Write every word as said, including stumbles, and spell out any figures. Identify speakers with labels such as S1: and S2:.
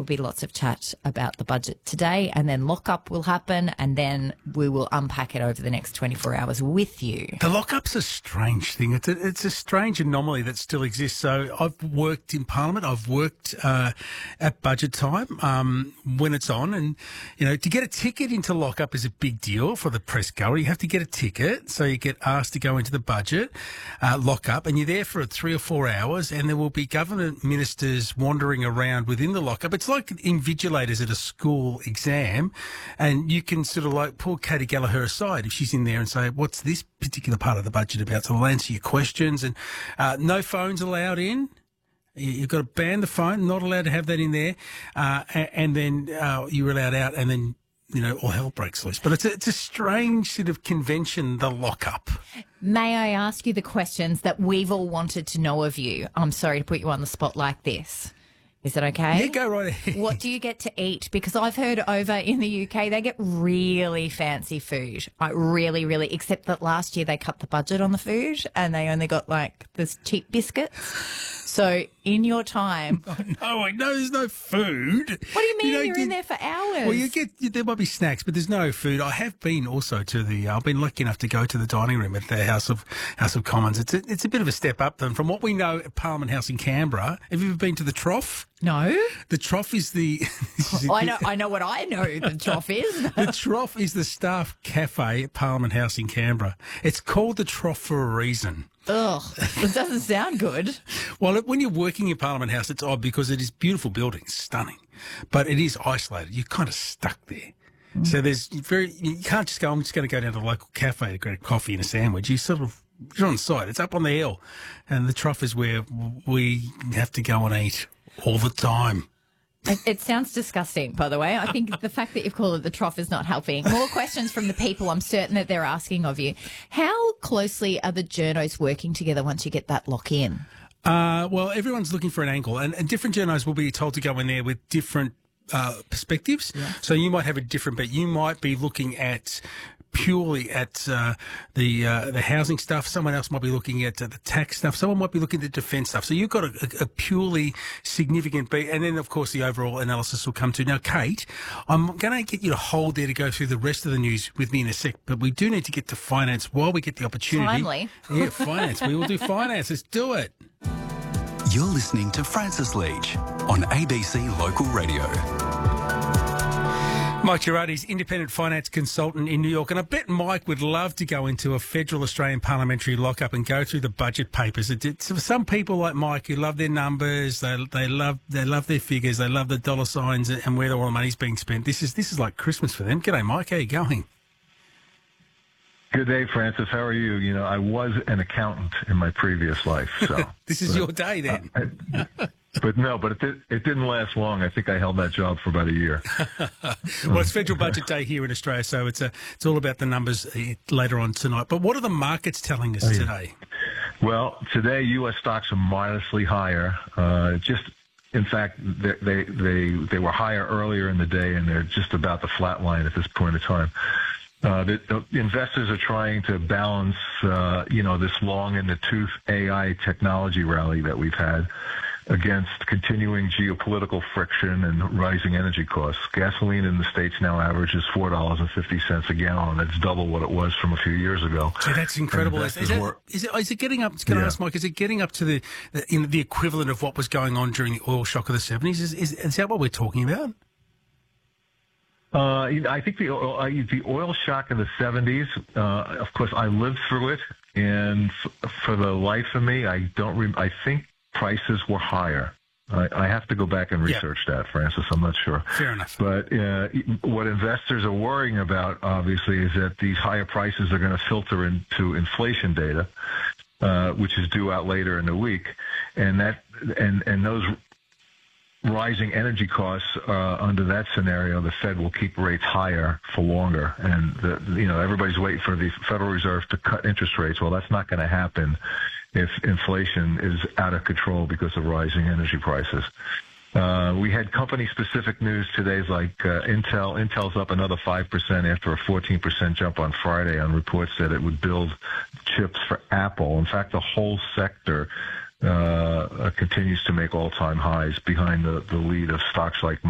S1: will be lots of chat about the budget today, and then lockup will happen, and then we will unpack it over the next twenty-four hours with you.
S2: The lockup's a strange thing. It's a, it's a strange anomaly that still exists. So I've worked in Parliament. I've worked uh, at budget time um, when it's on. And, you know, to get a ticket into lockup is a big deal for the press gallery. You have to get a ticket. So you get asked to go into the budget uh, lockup, and you're there for three or four hours, and there will be government ministers wandering around within the lockup. It's like invigilators at a school exam, and you can sort of like pull Katie Gallagher aside if she's in there and say, what's this particular part of the budget about? So they'll answer your questions, and uh, no phones allowed in. You've got to ban the phone, not allowed to have that in there, uh, and then uh, you're allowed out, and then, you know, all hell breaks loose. But it's a, it's a strange sort of convention, the lockup.
S1: May I ask you the questions that we've all wanted to know of you? I'm sorry to put you on the spot like this. Is that okay?
S2: Yeah, go right ahead.
S1: What do you get to eat? Because I've heard over in the U K they get really fancy food. Like really, really, except that last year they cut the budget on the food and they only got like this cheap biscuits. So in your time...
S2: Oh, no, I know there's no food.
S1: What do you mean?
S2: You
S1: You're
S2: get,
S1: in there for hours.
S2: Well, you get there might be snacks, but there's no food. I have been also to the... I've been lucky enough to go to the dining room at the House of House of Commons. It's a, it's a bit of a step up then from what we know at Parliament House in Canberra. Have you ever been to the Trough?
S1: No.
S2: The Trough is the...
S1: I know I know what I know the Trough is.
S2: The Trough is the staff cafe at Parliament House in Canberra. It's called the Trough for a reason.
S1: Ugh, it doesn't sound good.
S2: Well, when you're working in Parliament House, it's odd because it is beautiful buildings, stunning, but it is isolated. You're kind of stuck there. Mm. So there's very, you can't just go, I'm just going to go down to the local cafe to get a coffee and a sandwich. You sort of, you're on site. It's up on the hill. And the Trough is where we have to go and eat all the time.
S1: It, it sounds disgusting, by the way. I think the fact that you've called it the Trough is not helping. More questions from the people I'm certain that they're asking of you. How closely are the journos working together once you get that lock in?
S2: Uh, well, everyone's looking for an angle, and, and different journos will be told to go in there with different uh, perspectives. Yeah. So you might have a different, but you might be looking at purely at uh, the uh, the housing stuff. Someone else might be looking at uh, the tax stuff. Someone might be looking at the defence stuff. So you've got a, a, a purely significant beat. And then, of course, the overall analysis will come to. Now, Kate, I'm going to get you to hold there to go through the rest of the news with me in a sec. But we do need to get to finance while we get the opportunity.
S1: Finally.
S2: Yeah, finance. We will do finance. Let's do it.
S3: You're listening to Francis Leach on A B C Local Radio.
S2: Mike Girardi's independent finance consultant in New York, and I bet Mike would love to go into a federal Australian parliamentary lockup and go through the budget papers. It's for some people like Mike who love their numbers, they they love they love their figures, they love the dollar signs and where all the money's being spent. This is this is like Christmas for them. G'day, Mike. How are you going?
S4: Good day, Francis. How are you? You know, I was an accountant in my previous life, so
S2: this is
S4: but,
S2: your day then.
S4: Uh, I, But no, but it, did, it didn't last long. I think I held that job for about a year.
S2: Well, it's Federal Budget Day here in Australia, so it's a, it's all about the numbers later on tonight. But what are the markets telling us today?
S4: Well, today U S stocks are modestly higher. Uh, just, in fact, they, they they they were higher earlier in the day, and they're just about to flatline at this point in time. Uh, the, the investors are trying to balance, uh, you know, this long in the tooth A I technology rally that we've had against continuing geopolitical friction and rising energy costs. Gasoline in the States now averages four dollars and fifty cents a gallon. That's double what it was from a few years ago.
S2: So that's incredible. Is, is, it, is, it, is it getting up, can I ask Mike, is it getting up to the, the, in the equivalent of what was going on during the oil shock of the seventies? Is, is, is that what we're talking about?
S4: Uh, I think the oil, uh, the oil shock in the seventies, uh, of course, I lived through it, and f- for the life of me, I don't. Re- I think prices were higher. I, I have to go back and research yeah. that, Francis. I'm not sure.
S2: Fair enough.
S4: But uh, what investors are worrying about, obviously, is that these higher prices are going to filter into inflation data, uh, which is due out later in the week, and that and and those rising energy costs, uh, under that scenario, the Fed will keep rates higher for longer. And, the, you know, everybody's waiting for the Federal Reserve to cut interest rates. Well, that's not going to happen if inflation is out of control because of rising energy prices. Uh, we had company-specific news today, like uh, Intel. Intel's up another five percent after a fourteen percent jump on Friday on reports that it would build chips for Apple. In fact, the whole sector uh, continues to make all-time highs behind the, the lead of stocks like